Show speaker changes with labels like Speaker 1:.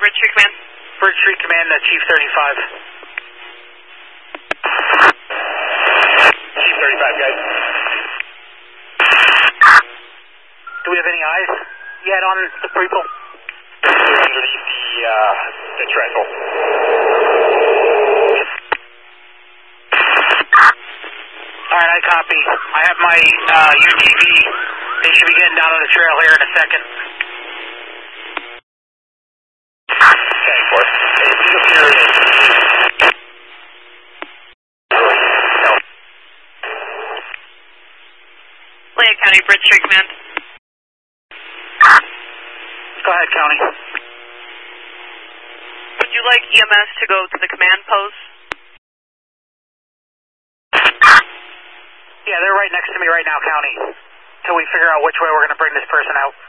Speaker 1: Bridge Street Command.
Speaker 2: Bridge Street Command, Chief 35.
Speaker 3: Chief 35, guys.
Speaker 2: Do we have any eyes yet on the people?
Speaker 3: They're underneath the trestle.
Speaker 2: Alright, I copy. I have my UTV. They should be getting down on the trail here in a second.
Speaker 3: Okay, of course.
Speaker 1: Lake County Bridge Street Command.
Speaker 2: Go ahead, County.
Speaker 1: Would you like EMS to go to the command post?
Speaker 2: Yeah, they're right next to me right now, County. Till we figure out which way we're going to bring this person out.